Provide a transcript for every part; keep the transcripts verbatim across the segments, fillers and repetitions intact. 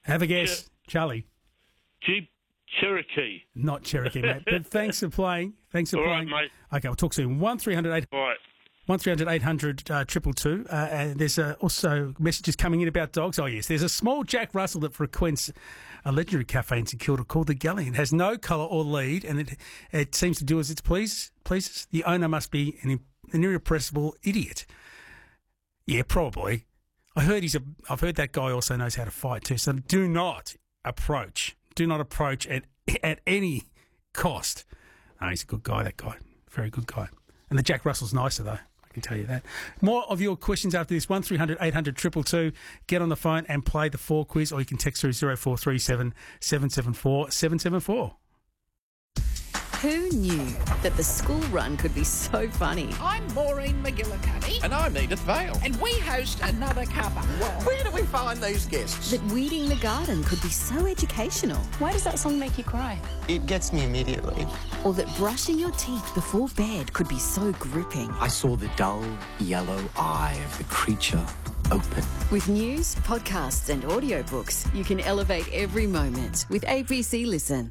Have a guess, Ch- Charlie. Jeep Cherokee. Not Cherokee, mate. But thanks for playing. Thanks for All playing. right, mate. Okay, we'll talk soon. One three hundred eight. All right. One three hundred eight hundred uh, triple two. Uh, and there's uh, also messages coming in about dogs. Oh yes, there's a small Jack Russell that frequents a legendary cafe in St Kilda called the Galley. It has no colour or lead, and it it seems to do as it pleases. Pleases. The owner must be an, an irrepressible idiot. Yeah, probably. I heard he's a. I've heard that guy also knows how to fight too. So do not approach. Do not approach at at any cost. No, he's a good guy. That guy, very good guy. And the Jack Russell's nicer though. I can tell you that. More of your questions after this. One three hundred eight hundred triple two. Get on the phone and play the four quiz, or you can text through zero four three seven seven seven four seven seven four. Who knew that the school run could be so funny? I'm Maureen McGillicuddy. And I'm Edith Vale. And we host Another Cuppa. Where do we find these guests? That weeding the garden could be so educational. Why does that song make you cry? It gets me immediately. Or that brushing your teeth before bed could be so gripping. I saw the dull yellow eye of the creature open. With news, podcasts and audiobooks, you can elevate every moment with A B C Listen.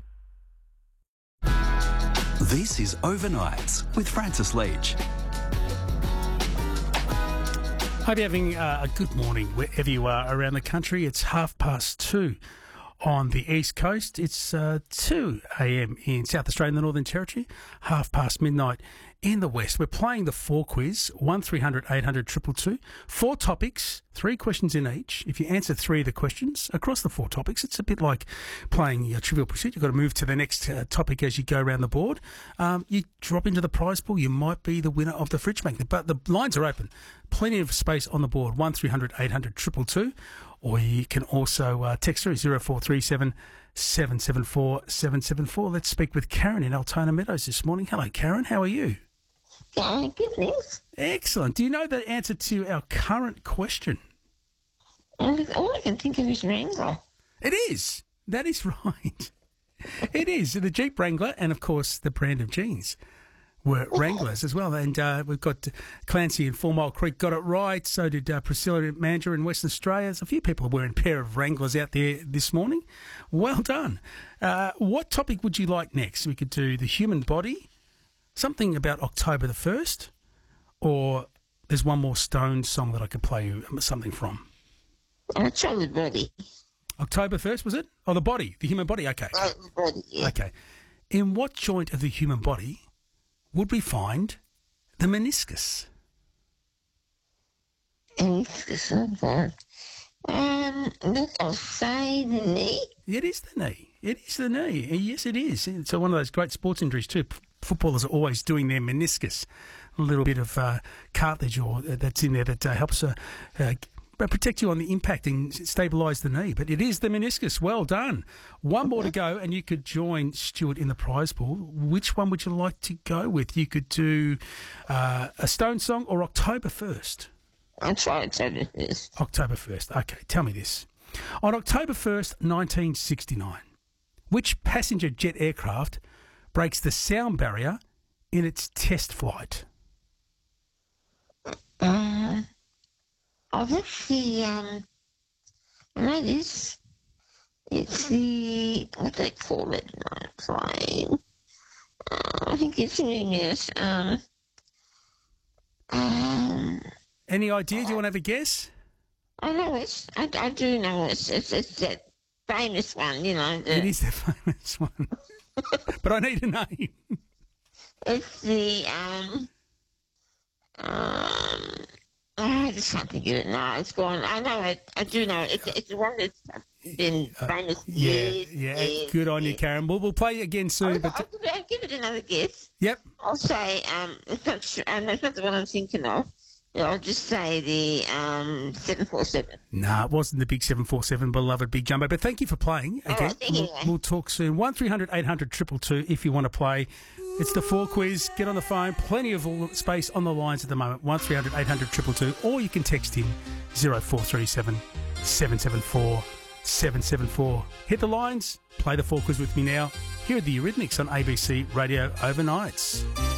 This is Overnights with Francis Leach. Hope you're having uh, a good morning wherever you are around the country. It's half past two on the East Coast. It's uh, two a.m. in South Australia and the Northern Territory, half past midnight in the West. We're playing the four quiz, one three hundred eight hundred triple two. Four topics, three questions in each. If you answer three of the questions across the four topics, it's a bit like playing your Trivial Pursuit. You've got to move to the next uh, topic as you go around the board. Um, you drop into the prize pool, you might be the winner of the fridge magnet. But the lines are open. Plenty of space on the board, one three hundred eight hundred triple two. Or you can also uh, text through zero four three seven seven seven four seven seven four. Let's speak with Karen in Altona Meadows this morning. Hello, Karen. How are you? Yeah, good news. Excellent. Do you know the answer to our current question? All I can think of is Wrangler. It is. That is right. It is. The Jeep Wrangler and, of course, the brand of jeans were Wranglers as well. And uh, we've got Clancy in Four Mile Creek got it right. So did uh, Priscilla in Mandurah in Western Australia. There's a few people wearing a pair of Wranglers out there this morning. Well done. Uh, what topic would you like next? We could do the human body, something about October the first, or there's one more Stones song that I could play you something from. I'll try the body. October first, was it? Oh, the body, the human body. Okay. Oh, the body, yeah. Okay. In what joint of the human body would we find the meniscus? Meniscus, oh God. Um, look, I'll say the knee. It is the knee. It is the knee. Yes, it is. It's one of those great sports injuries too. Footballers are always doing their meniscus. A little bit of uh, cartilage or uh, that's in there that uh, helps uh, uh, protect you on the impact and stabilise the knee. But it is the meniscus. Well done. One more to go and you could join Stuart in the prize pool. Which one would you like to go with? You could do uh, a Stone song or October first. I'll try October first. October first. Okay, tell me this. On October first, nineteen sixty-nine, which passenger jet aircraft breaks the sound barrier in its test flight? Uh, oh, that's the, um, I know this. It's the, what do they call it? No, plane. Uh, I think it's in English. Um, um, Any idea? Do you want to have a guess? I know it's, I, I do know it's, it's, it's that famous one, you know. The, It is the famous one. But I need a name. It's the, um, um, I just can't think of it now. It's gone. I know it. I do know it. It's, it's the one that's been famous. Uh, yeah, years, yeah. years, Good on you, years. Karen. We'll, we'll play again soon. I'll, but I'll, give it, I'll give it another guess. Yep. I'll say, um, it's not, sure, um, it's not the one I'm thinking of. I'll just say the um, seven four seven. Nah, it wasn't the big seven four seven, beloved Big Jumbo. But thank you for playing again. All right, thank you. we'll, we'll talk soon. one three hundred eight hundred two two two if you want to play. It's the four quiz. Get on the phone. Plenty of space on the lines at the moment. one three hundred eight hundred two two two. Or you can text in zero four three seven seven seven four seven seven four. Hit the lines. Play the four quiz with me now. Here are the Eurythmics on A B C Radio Overnights.